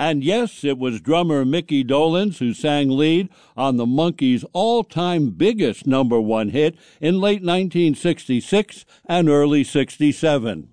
And yes, it was drummer Mickey Dolenz who sang lead on the Monkees' all-time biggest #1 hit in late 1966 and early '67.